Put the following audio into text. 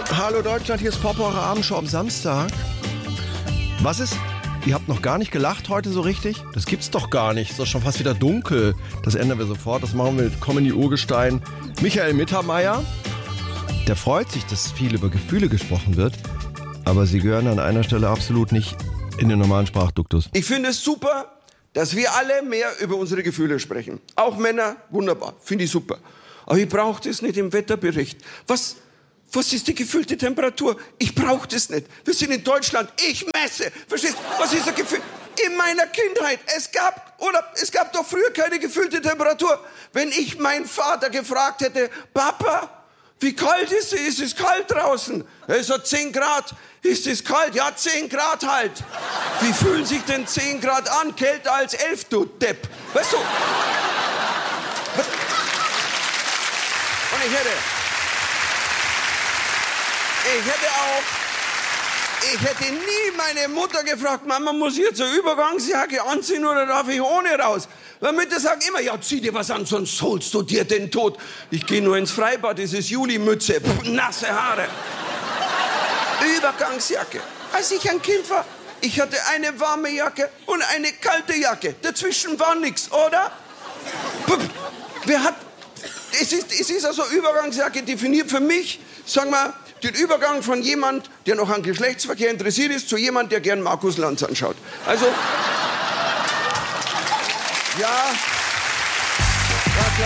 Hallo Deutschland, hier ist Pop, eure Abendshow am Samstag. Was ist? Ihr habt noch gar nicht gelacht heute so richtig? Das gibt's doch gar nicht. Es ist doch schon fast wieder dunkel. Das ändern wir sofort. Das machen wir mit Comedy-Urgestein Michael Mittermeier. Der freut sich, dass viel über Gefühle gesprochen wird. Aber sie gehören an einer Stelle absolut nicht in den normalen Sprachduktus. Ich finde es super, dass wir alle mehr über unsere Gefühle sprechen. Auch Männer, wunderbar. Finde ich super. Aber ich brauche das nicht im Wetterbericht. Was ist die gefühlte Temperatur? Ich brauche das nicht. Wir sind in Deutschland. Ich messe. Verstehst du? Was ist das Gefühl? In meiner Kindheit, es gab doch früher keine gefühlte Temperatur. Wenn ich meinen Vater gefragt hätte, Papa, wie kalt ist es? Ist es kalt draußen? Es hat 10 Grad. Ist es kalt? Ja, 10 Grad halt. Wie fühlen sich denn 10 Grad an? Kälter als 11, du Depp. Weißt du? Und ich hätte nie meine Mutter gefragt, Mama, muss ich jetzt eine Übergangsjacke anziehen oder darf ich ohne raus? Weil Mütter sagen immer, ja, zieh dir was an, sonst holst du dir den Tod. Ich gehe nur ins Freibad, das ist Julimütze, nasse Haare. Übergangsjacke. Als ich ein Kind war, ich hatte eine warme Jacke und eine kalte Jacke. Dazwischen war nichts, oder? Es ist also Übergangsjacke definiert für mich, sagen wir, den Übergang von jemand, der noch an Geschlechtsverkehr interessiert ist, zu jemand, der gern Markus Lanz anschaut. Also, ja.